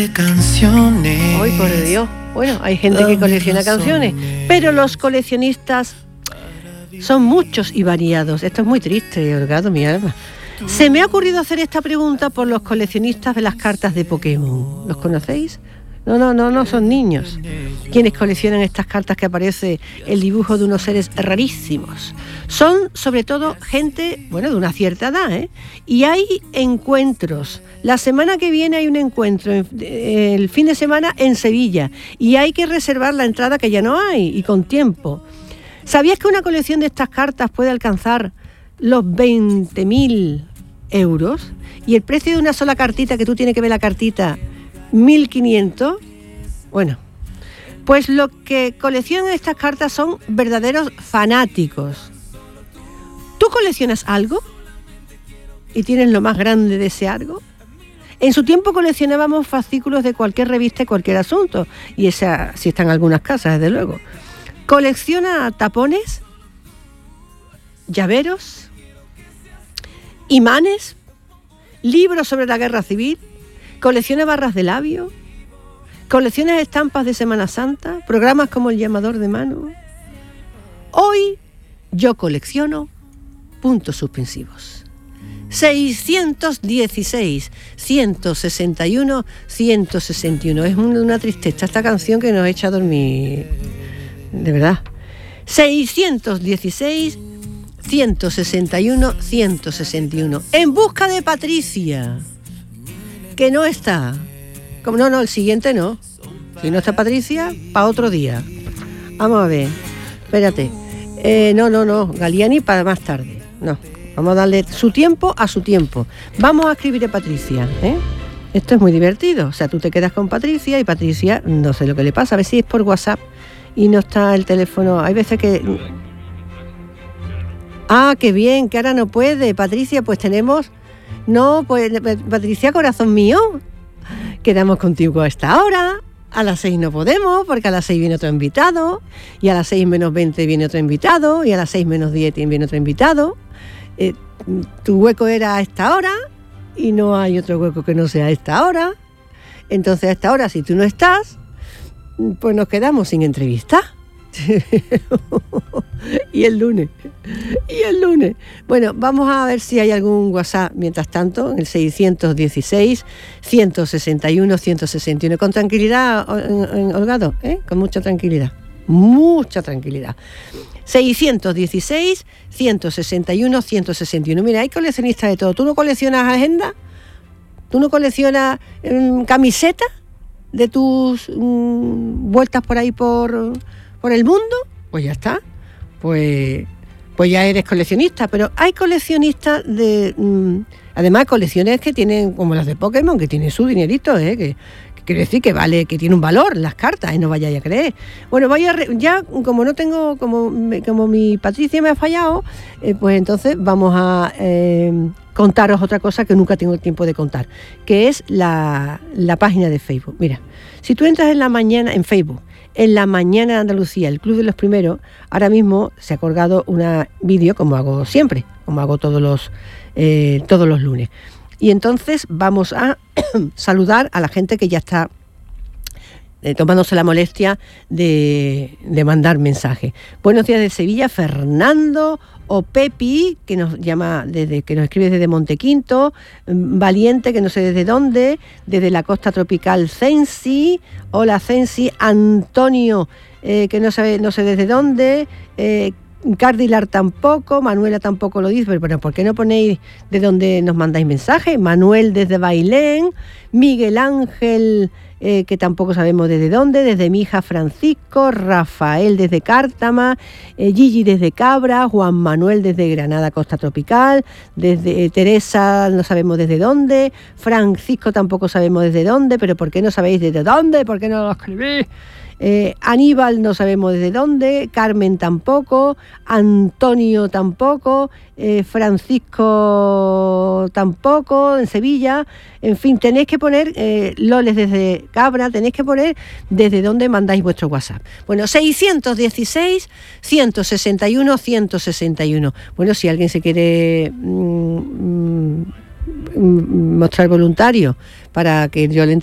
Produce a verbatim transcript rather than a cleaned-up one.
Canciones. Ay, por Dios. Bueno, hay gente que colecciona canciones, pero los coleccionistas son muchos y variados. Esto es muy triste, he holgado mi alma. Se me ha ocurrido hacer esta pregunta por los coleccionistas de las cartas de Pokémon. ¿Los conocéis? No, no, no, no son niños quienes coleccionan estas cartas que aparece el dibujo de unos seres rarísimos. Son sobre todo gente, bueno, de una cierta edad, ¿eh? Y hay encuentros. La semana que viene hay un encuentro, el fin de semana en Sevilla, y hay que reservar la entrada, que ya no hay, y con tiempo. ¿Sabías que una colección de estas cartas puede alcanzar los veinte mil euros? Y el precio de una sola cartita, que tú tienes que ver la cartita, mil quinientos. Bueno, pues lo que coleccionan estas cartas son verdaderos fanáticos. ¿Tú coleccionas algo? ¿Y tienes lo más grande de ese algo? En su tiempo coleccionábamos fascículos de cualquier revista y cualquier asunto, y esa sí está en algunas casas, desde luego. ¿Colecciona tapones? ¿Llaveros? ¿Imanes? ¿Libros sobre la guerra civil? ¿Colecciona barras de labio? ¿Colecciona estampas de Semana Santa? ¿Programas como El llamador de mano? Hoy yo colecciono puntos suspensivos. seiscientos dieciséis, ciento sesenta y uno, ciento sesenta y uno. Es una tristeza esta canción que nos echa a dormir. De verdad. seiscientos dieciséis, ciento sesenta y uno, ciento sesenta y uno. En busca de Patricia. Que no está. Como no, no, el siguiente no. Si no está Patricia, para otro día. Vamos a ver. Espérate. Eh, no, no, no. Galiani para más tarde. No. Vamos a darle su tiempo a su tiempo. Vamos a escribir a Patricia, ¿eh? Esto es muy divertido. O sea, tú te quedas con Patricia y Patricia, no sé lo que le pasa. A ver si es por WhatsApp y no está el teléfono. Hay veces que... Ah, qué bien, que ahora no puede. Patricia, pues tenemos... No, pues Patricia, corazón mío, quedamos contigo a esta hora. A las seis no podemos, porque a las seis viene otro invitado, y a las seis menos veinte viene otro invitado, y a las seis menos diez viene otro invitado. Eh, tu hueco era a esta hora, y no hay otro hueco que no sea a esta hora. Entonces a esta hora, si tú no estás, pues nos quedamos sin entrevista. y el lunes y el lunes bueno, vamos a ver si hay algún WhatsApp mientras tanto en el seiscientos dieciséis, ciento sesenta y uno, ciento sesenta y uno. Con tranquilidad, Holgado, ¿eh? Con mucha tranquilidad, mucha tranquilidad. seiscientos dieciséis, ciento sesenta y uno, ciento sesenta y uno. Mira, hay coleccionistas de todo. ¿Tú no coleccionas agenda? ¿Tú no coleccionas eh, camisetas de tus mm, vueltas por ahí por por el mundo? Pues ya está, pues, pues ya eres coleccionista. Pero hay coleccionistas de, mmm, además colecciones que tienen, como las de Pokémon, que tienen su dinerito, ¿eh? que, que quiere decir que vale, que tiene un valor las cartas, ¿eh? No vayáis a creer. Bueno, vaya, ya como no tengo, como, como mi Patricia me ha fallado, eh, pues entonces vamos a eh, contaros otra cosa que nunca tengo tiempo de contar, que es la, la página de Facebook. Mira, si tú entras en la mañana en Facebook, en la mañana de Andalucía, el Club de los Primeros, ahora mismo se ha colgado un vídeo, como hago siempre, como hago todos los, eh, todos los lunes. Y entonces vamos a saludar a la gente que ya está eh, tomándose la molestia de, de mandar mensajes. Buenos días de Sevilla, Fernando o Pepi, que nos llama desde, que nos escribe desde Montequinto, Valiente, que no sé desde dónde, desde la costa tropical Censi, hola Censi, Antonio, eh, que no sabe, no sé desde dónde, eh, Cardilar tampoco, Manuela tampoco lo dice, pero ¿por qué no ponéis de dónde nos mandáis mensajes? Manuel desde Bailén, Miguel Ángel, eh, que tampoco sabemos desde dónde, desde mi hija Francisco, Rafael desde Cártama, eh, Gigi desde Cabra, Juan Manuel desde Granada, Costa Tropical, desde eh, Teresa no sabemos desde dónde, Francisco tampoco sabemos desde dónde, pero ¿por qué no sabéis desde dónde? ¿Por qué no lo escribís? Eh, Aníbal no sabemos desde dónde, Carmen tampoco, Antonio tampoco, eh, Francisco tampoco, en Sevilla. En fin, tenéis que poner eh, Loles desde Cabra, tenéis que poner desde dónde mandáis vuestro WhatsApp. Bueno, seiscientos dieciséis, ciento sesenta y uno, ciento sesenta y uno. Bueno, si alguien se quiere mmm, mmm, mostrar voluntario para que yo le